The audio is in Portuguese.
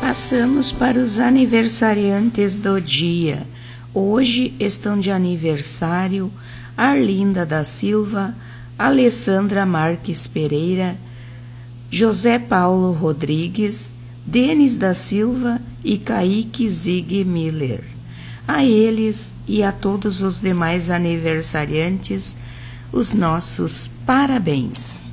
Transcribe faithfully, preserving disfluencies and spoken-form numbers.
Passamos para os aniversariantes do dia. Hoje estão de aniversário Arlinda da Silva, Alessandra Marques Pereira, José Paulo Rodrigues, Denis da Silva e Kaique Zig Miller. A eles e a todos os demais aniversariantes, os nossos parabéns.